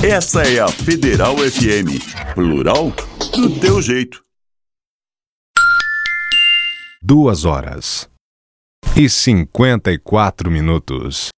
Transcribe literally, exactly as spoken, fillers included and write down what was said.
Essa é a Federal F M, plural do teu jeito. Duas horas e cinquenta e quatro minutos.